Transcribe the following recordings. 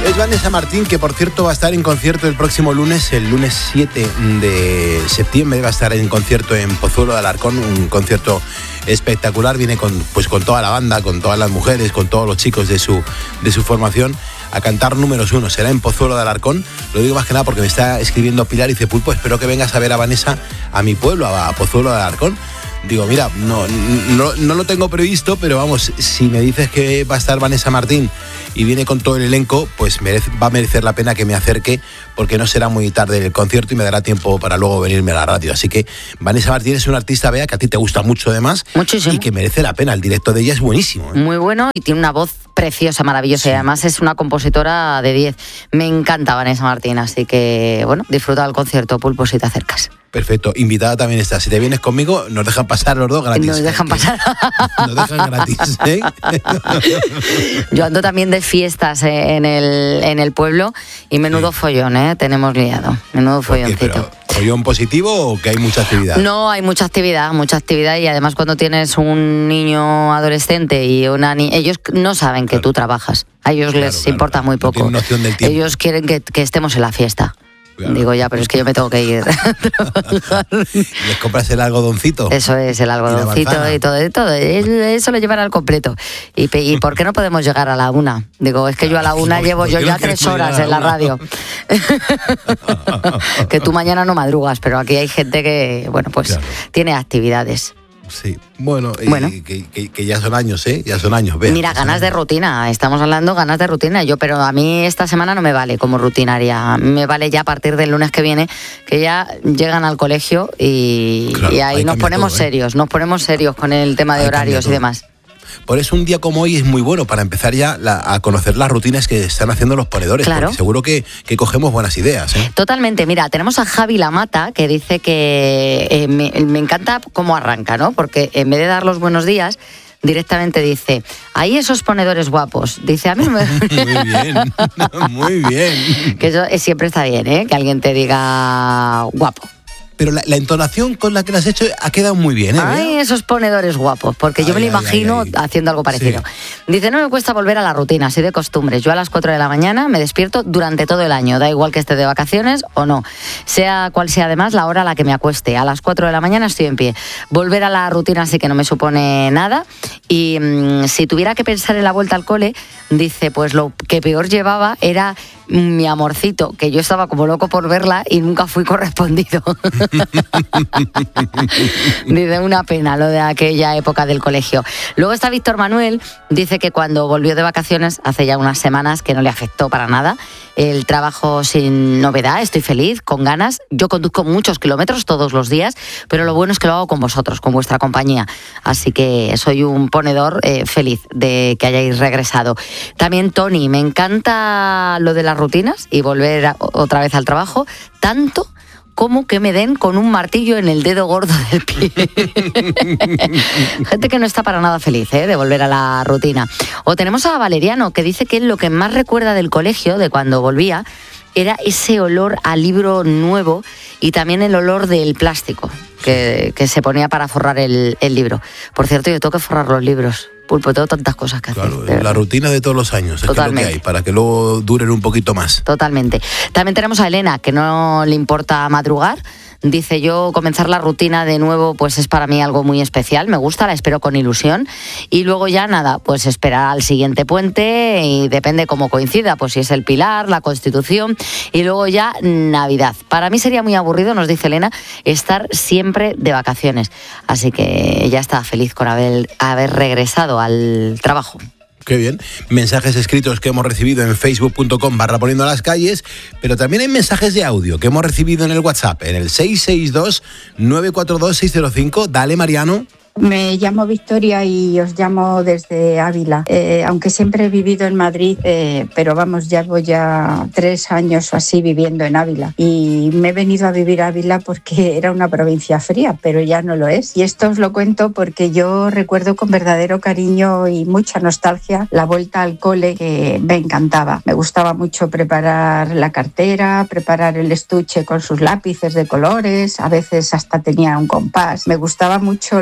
Es Vanessa Martín, que por cierto va a estar en concierto el próximo lunes, el lunes 7 de septiembre, va a estar en concierto en Pozuelo de Alarcón, un concierto espectacular. Viene con toda la banda, con todas las mujeres, con todos los chicos de su formación, a cantar números 1. Será en Pozuelo de Alarcón. Lo digo más que nada porque me está escribiendo Pilar y dice: Pulpo, espero que vengas a ver a Vanessa a mi pueblo, a Pozuelo de Alarcón. Digo, mira, no lo tengo previsto, pero vamos, si me dices que va a estar Vanessa Martín y viene con todo el elenco, pues va a merecer la pena que me acerque, porque no será muy tarde el concierto y me dará tiempo para luego venirme a la radio. Así que Vanessa Martín es una artista, Bea, que a ti te gusta mucho además. Muchísimo. Y que merece la pena. El directo de ella es buenísimo, ¿eh? Muy bueno, y tiene una voz preciosa, maravillosa, sí. Y además es una compositora de 10. Me encanta Vanessa Martín, así que, bueno, disfruta del concierto, Pulpo, si te acercas. Perfecto, invitada también está. Si te vienes conmigo, nos dejan pasar los dos gratis. Nos dejan pasar. Nos dejan gratis, ¿eh? Yo ando también de fiestas en el pueblo y menudo follón, tenemos liado. Menudo folloncito. ¿Follón positivo o que hay mucha actividad? No, hay mucha actividad, y además cuando tienes un niño adolescente y ellos no saben que tú trabajas. A ellos les importa muy poco. No tienen noción del tiempo. Ellos quieren que estemos en la fiesta. Claro. Digo, ya, pero es que yo me tengo que ir. ¿Les compras el algodoncito? Eso es, el algodoncito y todo. Eso lo llevan al completo. ¿Y por qué no podemos llegar a la 1? Digo, es que yo a la 1 llevo yo ya 3 horas en la radio. Que tú mañana no madrugas, pero aquí hay gente que, bueno, pues claro, tiene actividades. Sí, bueno. Que ya son años, ya son años. Vea, mira, ganas de rutina, estamos hablando ganas de rutina. Pero a mí esta semana no me vale como rutinaria, me vale ya a partir del lunes que viene, que ya llegan al colegio y ahí nos ponemos serios, con el tema de horarios y demás. Por eso un día como hoy es muy bueno para empezar ya a conocer las rutinas que están haciendo los ponedores, claro, porque seguro que cogemos buenas ideas, ¿eh? Totalmente. Mira, tenemos a Javi Lamata, que dice que me encanta cómo arranca, ¿no? Porque en vez de dar los buenos días, directamente dice: ahí esos ponedores guapos. Dice, a mí me... Muy bien. Que eso siempre está bien, que alguien te diga guapo. Pero la entonación con la que lo has hecho ha quedado muy bien, ¿eh? Ay, esos ponedores guapos, porque yo me lo imagino haciendo algo parecido. Sí. Dice, no me cuesta volver a la rutina, así de costumbre. Yo a las 4 de la mañana me despierto durante todo el año, da igual que esté de vacaciones o no. Sea cual sea además la hora a la que me acueste. A las 4 de la mañana estoy en pie. Volver a la rutina sí que no me supone nada. Y si tuviera que pensar en la vuelta al cole, dice, pues lo que peor llevaba era mi amorcito, que yo estaba como loco por verla y nunca fui correspondido. Dice, una pena lo de aquella época del colegio. Luego está Víctor Manuel, dice que cuando volvió de vacaciones hace ya unas semanas, que no le afectó para nada el trabajo, sin novedad, estoy feliz, con ganas. Yo conduzco muchos kilómetros todos los días, pero lo bueno es que lo hago con vosotros, con vuestra compañía, así que soy un ponedor feliz de que hayáis regresado. También Tony, me encanta lo de las rutinas y volver otra vez al trabajo, tanto como que me den con un martillo en el dedo gordo del pie. Gente que no está para nada feliz de volver a la rutina. O tenemos a Valeriano, que dice que lo que más recuerda del colegio, de cuando volvía, era ese olor a libro nuevo y también el olor del plástico que se ponía para forrar el libro. Por cierto, yo tengo que forrar los libros. Pulpo, tengo tantas cosas que hacer. Claro, la rutina de todos los años, es que lo que hay, para que luego duren un poquito más. Totalmente. También tenemos a Elena, que no le importa madrugar. Dice, yo comenzar la rutina de nuevo pues es para mí algo muy especial, me gusta, la espero con ilusión y luego ya nada, pues esperar al siguiente puente y depende cómo coincida, pues si es el Pilar, la Constitución y luego ya Navidad. Para mí sería muy aburrido, nos dice Elena, estar siempre de vacaciones, así que ella está feliz con haber regresado al trabajo. Qué bien. Mensajes escritos que hemos recibido en facebook.com/poniendo las calles, pero también hay mensajes de audio que hemos recibido en el WhatsApp, en el 662-942-605. Dale, Mariano. Me llamo Victoria y os llamo desde Ávila, aunque siempre he vivido en Madrid, pero vamos, llevo ya 3 años o así viviendo en Ávila y me he venido a vivir a Ávila porque era una provincia fría, pero ya no lo es. Y esto os lo cuento porque yo recuerdo con verdadero cariño y mucha nostalgia la vuelta al cole, que me encantaba. Me gustaba mucho preparar la cartera, preparar el estuche con sus lápices de colores, a veces hasta tenía un compás. Me gustaban mucho los libros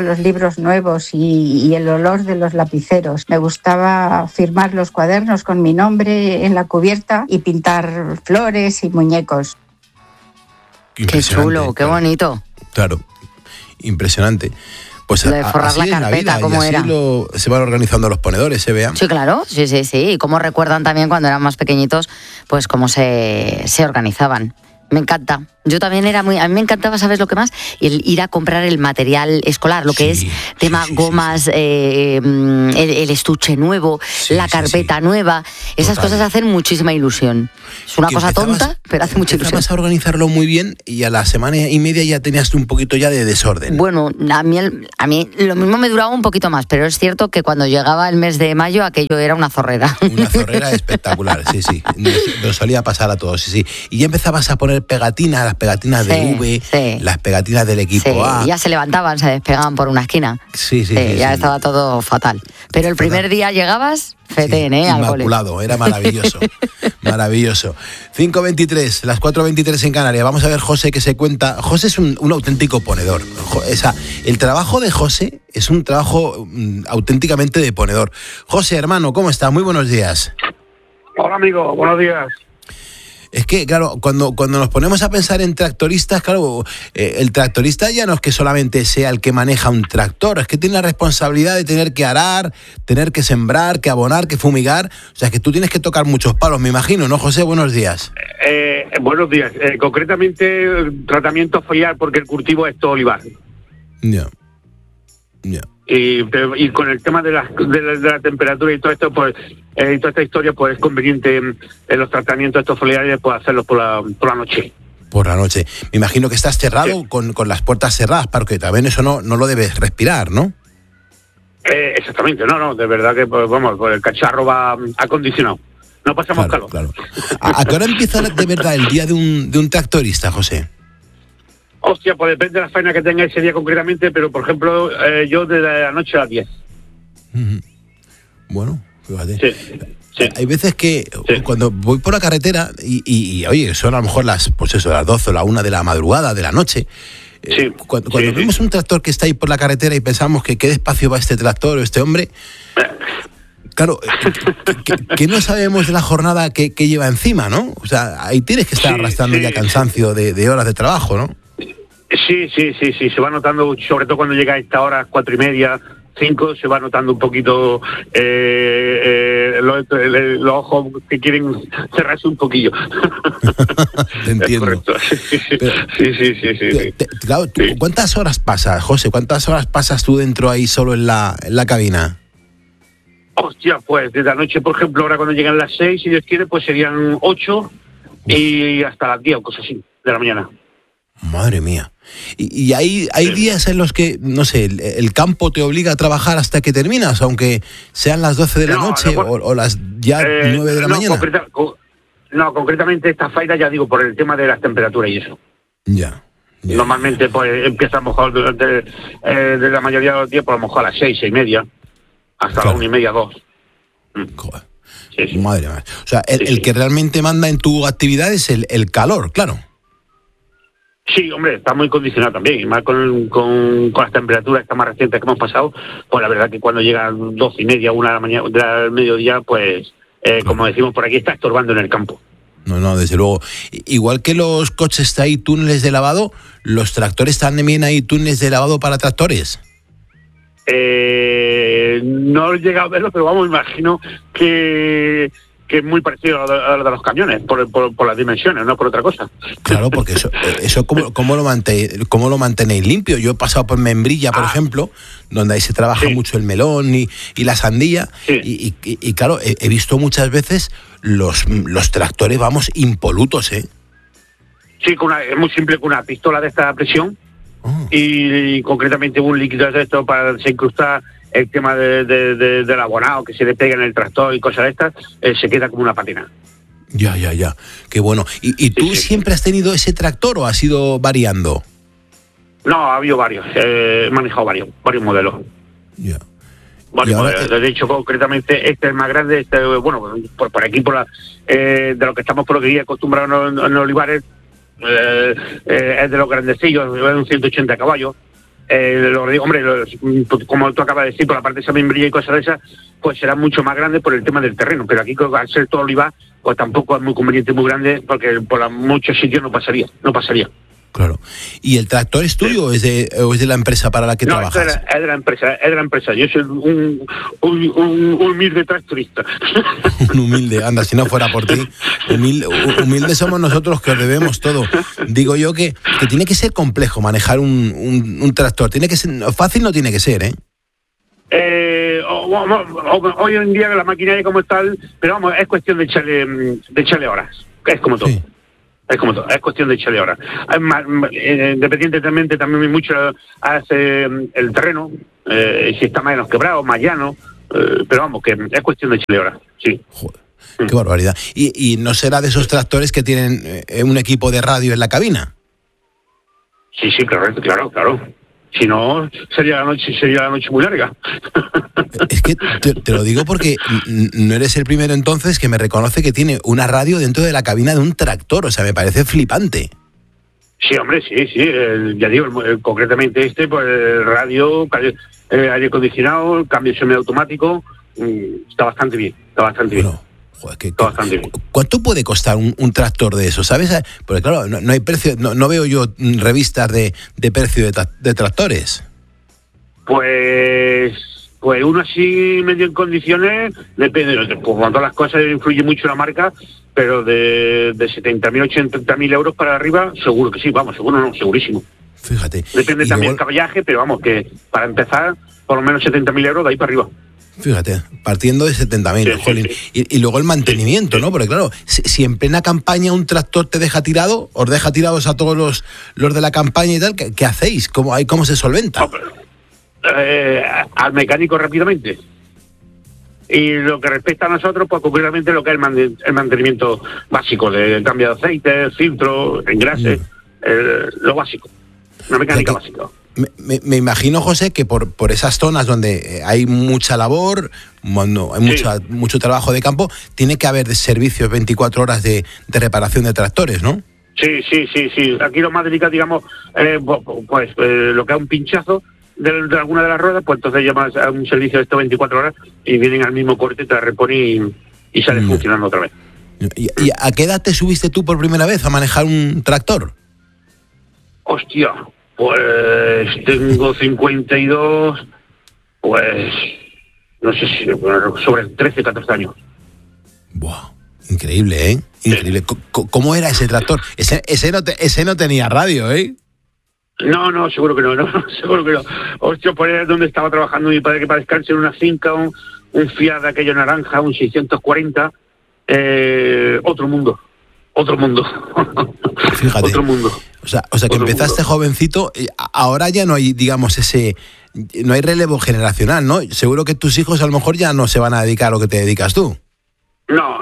libros nuevos y el olor de los lapiceros. Me gustaba firmar los cuadernos con mi nombre en la cubierta y pintar flores y muñecos. Qué chulo, qué bonito. Claro, impresionante. Pues lo de forrar la carpeta, ¿cómo era? Se van organizando los ponedores, se vean. Sí, claro, sí. Y cómo recuerdan también cuando eran más pequeñitos, pues cómo se organizaban. Me encanta. Yo también a mí me encantaba, ¿sabes lo que más? Ir a comprar el material escolar, lo que es tema gomas, el estuche nuevo, la carpeta nueva. Esas cosas hacen muchísima ilusión. Es una cosa tonta, pero hace mucha ilusión. Empezabas a organizarlo muy bien y a la semana y media ya tenías un poquito ya de desorden. Bueno, a mí lo mismo me duraba un poquito más, pero es cierto que cuando llegaba el mes de mayo aquello era una zorrera. Una zorrera espectacular, sí. Nos solía pasar a todos, sí. Y ya empezabas a poner pegatinas, las pegatinas de V, las pegatinas del equipo A. Ya se levantaban, se despegaban por una esquina. Sí. Ya estaba todo fatal. Pero el primer día llegabas, fetén, inmaculado, era maravilloso. Maravilloso. 5:23, las 4:23 en Canarias. Vamos a ver José que se cuenta. José es un auténtico ponedor. El trabajo de José es un trabajo auténticamente de ponedor. José, hermano, ¿cómo estás? Muy buenos días. Hola, amigo, buenos días. Es que, claro, cuando nos ponemos a pensar en tractoristas, claro, el tractorista ya no es que solamente sea el que maneja un tractor, es que tiene la responsabilidad de tener que arar, tener que sembrar, que abonar, que fumigar. O sea, que tú tienes que tocar muchos palos, me imagino, ¿no, José? Buenos días. Buenos días. Concretamente, tratamiento foliar porque el cultivo es todo olivar. Ya. Y con el tema de la temperatura y todo esto, pues toda esta historia, pues es conveniente en los tratamientos estos foliares, pues hacerlos por la noche. Por la noche. Me imagino que estás cerrado con las puertas cerradas, porque también eso no lo debes respirar, ¿no? Exactamente, no, de verdad que pues el cacharro va acondicionado. No pasamos calor. Claro. ¿A qué hora empieza de verdad el día de un tractorista, José? Hostia, pues depende de la faena que tenga ese día concretamente, pero por ejemplo, yo desde la noche a las 10. Bueno, fíjate. Sí. Hay veces que cuando voy por la carretera y oye, son a lo mejor las 12 o la 1 de la madrugada, de la noche. Cuando vemos un tractor que está ahí por la carretera y pensamos que qué despacio va este tractor o este hombre. Claro, que no sabemos de la jornada que lleva encima, ¿no? O sea, ahí tienes que estar arrastrando ya cansancio de horas de trabajo, ¿no? Sí, se va notando, sobre todo cuando llega a esta hora, 4:30, 5, se va notando un poquito los ojos que quieren cerrarse un poquillo. Te entiendo. Es correcto. Sí. Claro, ¿cuántas horas pasas, José? ¿Cuántas horas pasas tú dentro ahí solo en la cabina? Hostia, pues desde la noche, por ejemplo, ahora cuando llegan las 6, si Dios quiere, pues serían 8 y hasta las 10 o cosas así, de la mañana. Madre mía. Y hay días en los que, no sé, el campo te obliga a trabajar hasta que terminas, aunque sean las 12 de la noche o las ya 9 de la mañana. Concretamente esta faena, ya digo, por el tema de las temperaturas y eso. Ya. Normalmente pues empieza a lo mejor durante de la mayoría de los días, por lo mejor a las 6:30, hasta las 1:30, 2. Joder. Sí. Madre mía. O sea, el que realmente manda en tu actividad es el calor, claro. Sí, hombre, está muy condicionado también, y más con las temperaturas estas más recientes que hemos pasado, pues la verdad que cuando llegan 12:30, 1 de la mañana, del mediodía, pues como decimos por aquí, está estorbando en el campo. No, desde luego. Igual que los coches hay túneles de lavado, ¿los tractores también hay túneles de lavado para tractores? No he llegado a verlo, pero vamos, imagino que es muy parecido a lo de los camiones, por las dimensiones, no por otra cosa. Claro, porque eso ¿cómo lo mantenéis limpio? Yo he pasado por Membrilla, por ejemplo, donde ahí se trabaja mucho el melón y la sandía, y claro, he visto muchas veces los tractores, vamos, impolutos, ¿eh? Sí, es muy simple, con una pistola de esta presión, y concretamente un líquido de esto para desincrustar el tema del abonado que se le pega en el tractor y cosas de estas, se queda como una patina. Ya. Qué bueno. ¿Y tú siempre has tenido ese tractor o has ido variando? No, ha habido varios. He manejado varios modelos. Ya. Varios modelos. De hecho, concretamente, este es el más grande. Bueno, por aquí, de lo que estamos por lo que día acostumbrados en Olivares, es de los grandecillos, es un 180 caballos. como tú acabas de decir, por la parte de esa membrilla y cosas de esas, pues será mucho más grande por el tema del terreno, pero aquí al ser todo olivar, pues tampoco es muy conveniente, muy grande, porque por muchos sitios no pasaría. Claro. ¿Y el tractor es tuyo o es de la empresa para la que trabajas? Es de la empresa. Yo soy un humilde tractorista. Un humilde, anda, si no fuera por ti. Humilde somos nosotros, que os debemos todo. Digo yo que tiene que ser complejo manejar un tractor. Tiene que ser fácil, no tiene que ser, ¿eh? Hoy en día la maquinaria como tal, pero vamos, es cuestión de echarle horas. Es como todo. Sí. Es cuestión de echarle ahora. Independientemente también mucho hace el terreno, si está menos quebrado, más llano, pero vamos, que es cuestión de echarle ahora, sí. Joder, qué barbaridad. ¿Y no será de esos tractores que tienen un equipo de radio en la cabina? Sí, claro. Si no, sería la noche muy larga. Es que te lo digo porque no eres el primero entonces que me reconoce que tiene una radio dentro de la cabina de un tractor. O sea, me parece flipante. Sí, hombre, sí. Ya digo, concretamente pues radio, aire acondicionado, cambio semiautomático, está bastante bien. Joder, ¿cuánto puede costar un tractor de eso? ¿Sabes? Porque claro, no hay precio, no veo yo revistas de precio de tractores. Pues uno así medio en condiciones, depende, pues con todas las cosas influye mucho la marca, pero de 70.000, 80.000 euros para arriba, seguro que sí, segurísimo. Fíjate. Depende también del caballaje, pero vamos, que para empezar, por lo menos 70.000 euros de ahí para arriba. Fíjate, partiendo de 70.000, jolín. Sí. Y luego el mantenimiento, ¿no? Porque claro, si en plena campaña un tractor te deja tirado, os deja tirados a todos los de la campaña y tal, ¿qué hacéis? ¿Cómo se solventa? Al mecánico rápidamente. Y lo que respecta a nosotros, pues concretamente lo que es el mantenimiento básico, de cambio de aceite, filtro, engrase, lo básico. Una mecánica básica. Me imagino, José, que por esas zonas donde hay mucha labor, hay mucho trabajo de campo, tiene que haber servicios 24 horas de reparación de tractores, ¿no? Sí. Aquí lo más delicado, digamos, lo que es un pinchazo de alguna de las ruedas, pues entonces llamas a un servicio de estos 24 horas y vienen al mismo corte, te la reponen y sale funcionando otra vez. ¿Y a qué edad te subiste tú por primera vez a manejar un tractor? Hostia, pues tengo 52, pues no sé si sobre 13, 14 años. Buah, increíble, ¿eh? Increíble. Sí. ¿Cómo era ese tractor? Ese no tenía radio, ¿eh? No, seguro que no, seguro que no. Hostia, por ahí es donde estaba trabajando mi padre, que para descansar en una finca, un Fiat de aquello naranja, un 640, otro mundo. Fíjate. Otro mundo. O sea que empezaste jovencito, ahora ya no hay, digamos, no hay relevo generacional, ¿no? Seguro que tus hijos a lo mejor ya no se van a dedicar a lo que te dedicas tú. No,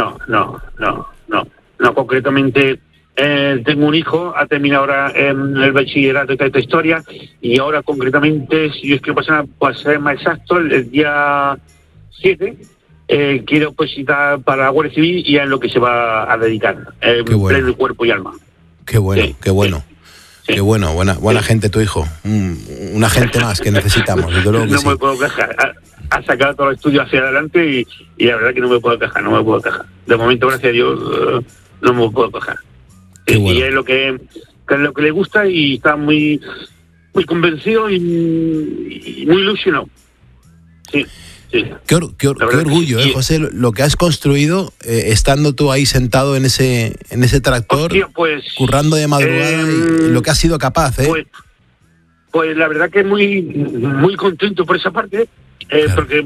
concretamente tengo un hijo, ha terminado ahora el bachillerato y toda esta historia, y ahora concretamente, si yo es que para ser más exacto, el día 7 quiero positar para la Guardia Civil y es lo que se va a dedicar, pleno de cuerpo y alma. Qué bueno, sí, qué bueno. Sí. Qué bueno, buena gente tu hijo. Una gente más que necesitamos. Desde luego que no me puedo quejar. Ha sacado todo el estudio hacia adelante y la verdad que no me puedo quejar. De momento, gracias a Dios, no me puedo quejar. Bueno. Y es lo que le gusta y está muy convencido y muy ilusionado. Sí. Qué orgullo, José, lo que has construido estando tú ahí sentado en ese tractor, hostia, pues, currando de madrugada y lo que has sido capaz, Pues la verdad que muy contento por esa parte, claro. Porque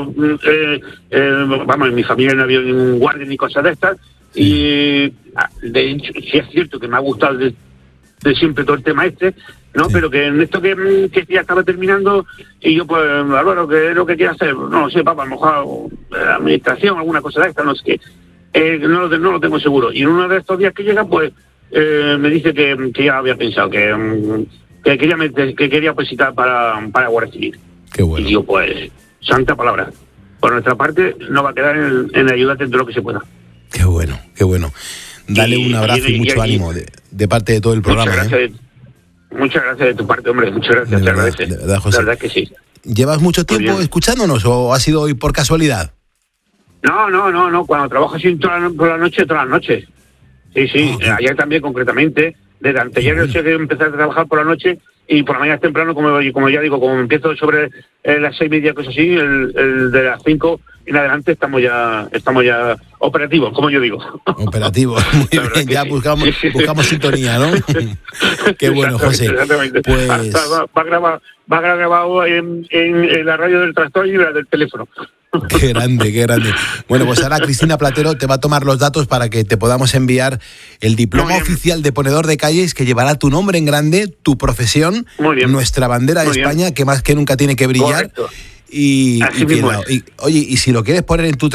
en mi familia no había ningún guardia ni cosas de estas, y de hecho sí es cierto que me ha gustado de siempre todo el tema ¿no? Sí. Pero que en esto que ya estaba terminando y yo pues, Álvaro, ¿qué es lo que quiero hacer? No lo sé, papá, a lo mejor administración, alguna cosa de esta, no sé qué. No lo tengo seguro. Y en uno de estos días que llega, pues me dice que ya había pensado, que quería visitar para Guardia Civil. Qué bueno. Y yo, pues, santa palabra. Por nuestra parte, no va a quedar en ayudarte en todo lo que se pueda. Qué bueno. Dale un abrazo y mucho ánimo de parte de todo el programa. Muchas gracias de tu parte, hombre, muchas gracias, te agradece. De verdad, José. La verdad que sí. ¿Llevas mucho tiempo bien. escuchándonos o ha sido hoy por casualidad? No, cuando trabajo así por la noche, todas las noches. Sí, ayer también concretamente, desde anteayer noche que empecé a trabajar por la noche y por la mañana temprano, como ya digo, como empiezo sobre las 6:30, cosas así, el de las 5 en adelante estamos ya operativos, como yo digo. Operativos, muy bien, ya sí. buscamos sintonía, ¿no? Qué bueno, José. Exactamente. Pues va grabado en la radio del tractor y la del teléfono. Qué grande. Bueno, pues ahora Cristina Platero te va a tomar los datos para que te podamos enviar el diploma oficial de ponedor de calles que llevará tu nombre en grande, tu profesión, nuestra bandera de España, que más que nunca tiene que brillar. Correcto. Y oye, y si lo quieres poner en tu